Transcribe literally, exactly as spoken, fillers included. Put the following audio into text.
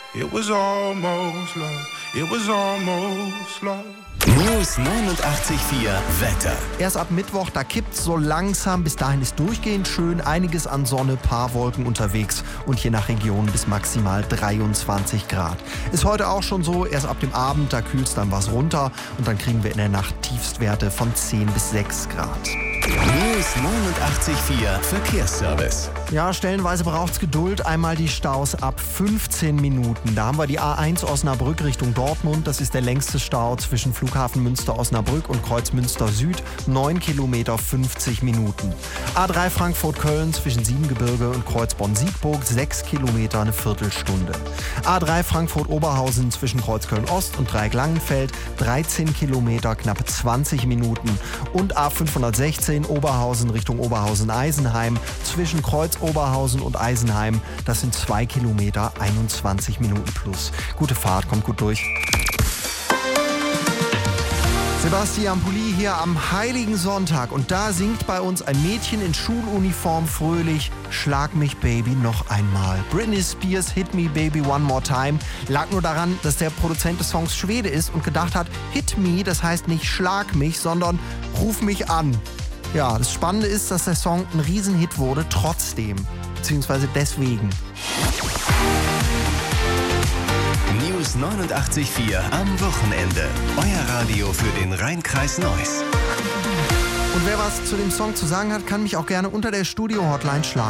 It was almost love. It was almost love. News neunundachtzig Komma vier Wetter. Erst ab Mittwoch, da kippt's so langsam. Bis dahin ist durchgehend schön. Einiges an Sonne, paar Wolken unterwegs und je nach Region bis maximal dreiundzwanzig Grad. Ist heute auch schon so. Erst ab dem Abend, da kühlt's dann was runter und dann kriegen wir in der Nacht Tiefstwerte von zehn bis sechs Grad. News neunundachtzig Komma vier Verkehrsservice. Ja, stellenweise braucht's Geduld. Einmal die Staus ab fünfzehn Minuten. Da haben wir die A eins Osnabrück Richtung Dortmund. Das ist der längste Stau zwischen Flughafen Münster-Osnabrück und Kreuz Münster Süd. neun Kilometer, fünfzig Minuten. A drei Frankfurt-Köln zwischen Siebengebirge und Kreuz Bonn-Siegburg. sechs Kilometer, eine Viertelstunde. A drei Frankfurt-Oberhausen zwischen Kreuz Köln-Ost und Dreieck-Langenfeld. dreizehn Kilometer, knappe zwanzig Minuten. Und A fünfhundertsechzehn Oberhausen Richtung Oberhausen-Eisenheim zwischen Kreuz Oberhausen und Eisenheim. Das sind zwei Kilometer, einundzwanzig Minuten plus. Gute Fahrt, kommt gut durch. Sebastian Pulli hier am Heiligen Sonntag und da singt bei uns ein Mädchen in Schuluniform fröhlich Schlag mich Baby noch einmal. Britney Spears Hit Me Baby One More Time lag nur daran, dass der Produzent des Songs Schwede ist und gedacht hat, Hit Me, das heißt nicht Schlag mich, sondern Ruf mich an. Ja, das Spannende ist, dass der Song ein Riesenhit wurde, trotzdem, beziehungsweise deswegen. News neunundachtzig Komma vier am Wochenende. Euer Radio für den Rhein-Kreis Neuss. Und wer was zu dem Song zu sagen hat, kann mich auch gerne unter der Studio-Hotline schlagen.